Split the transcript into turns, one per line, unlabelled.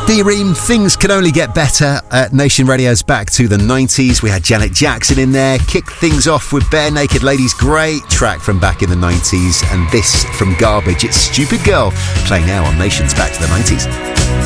D-Ream, things can only get better at Nation Radio's Back to the 90s. We had Janet Jackson in there, kicked things off with Bare Naked Ladies, great track from back in the 90s, and this from Garbage, it's Stupid Girl, playing now on Nation's Back to the 90s.